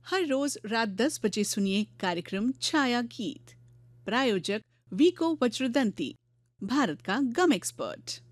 हर रोज रात 10 बजे सुनिए कार्यक्रम छाया गीत। प्रायोजक वीको वज्रदंती, भारत का गम एक्सपर्ट।